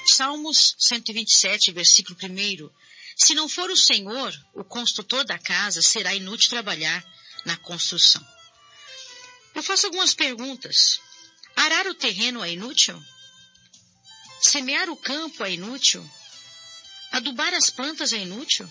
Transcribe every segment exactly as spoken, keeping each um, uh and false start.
Salmos cento e vinte e sete, versículo primeiro. Se não for o Senhor, o construtor da casa, será inútil trabalhar na construção. Eu faço algumas perguntas. Arar o terreno é inútil? Semear o campo é inútil? Adubar as plantas é inútil?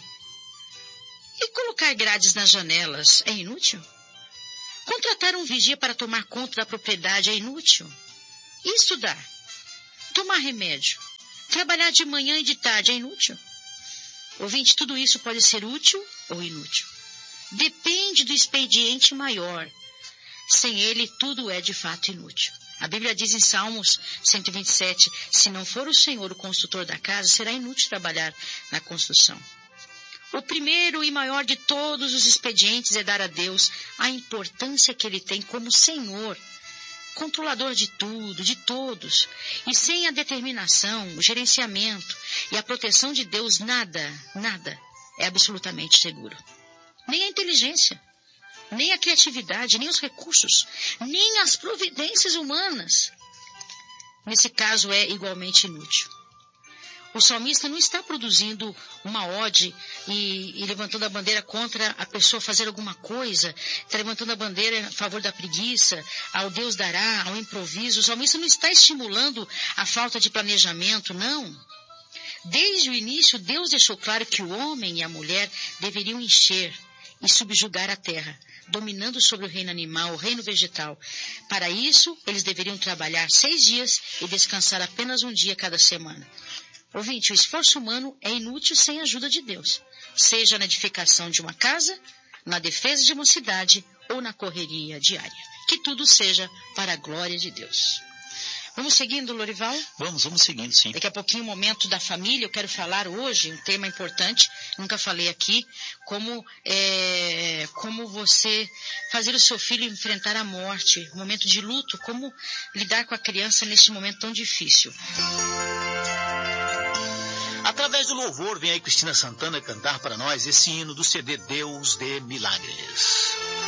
E colocar grades nas janelas é inútil? Contratar um vigia para tomar conta da propriedade é inútil? E estudar? Tomar remédio? Trabalhar de manhã e de tarde é inútil? Ouvinte, tudo isso pode ser útil ou inútil. Depende do expediente maior. Sem ele, tudo é de fato inútil. A Bíblia diz em Salmos cento e vinte e sete, se não for o Senhor o construtor da casa, será inútil trabalhar na construção. O primeiro e maior de todos os expedientes é dar a Deus a importância que Ele tem como Senhor, controlador de tudo, de todos. E sem a determinação, o gerenciamento e a proteção de Deus, nada, nada é absolutamente seguro. Nem a inteligência, nem a criatividade, nem os recursos, nem as providências humanas. Nesse caso é igualmente inútil. O salmista não está produzindo uma ode e, e levantando a bandeira contra a pessoa fazer alguma coisa, está levantando a bandeira a favor da preguiça, ao Deus dará, ao improviso. O salmista não está estimulando a falta de planejamento, não. Desde o início, Deus deixou claro que o homem e a mulher deveriam encher e subjugar a terra, dominando sobre o reino animal, o reino vegetal. Para isso, eles deveriam trabalhar seis dias e descansar apenas um dia cada semana. Ouvinte, o esforço humano é inútil sem a ajuda de Deus, seja na edificação de uma casa, na defesa de uma cidade ou na correria diária. Que tudo seja para a glória de Deus. Vamos seguindo, Lorival? Vamos, vamos seguindo, sim. Daqui a pouquinho, o momento da família. Eu quero falar hoje um tema importante, nunca falei aqui, como, é, como você fazer o seu filho enfrentar a morte, um momento de luto, como lidar com a criança neste momento tão difícil. Através do louvor, vem aí Cristina Santana cantar para nós esse hino do C D Deus de Milagres.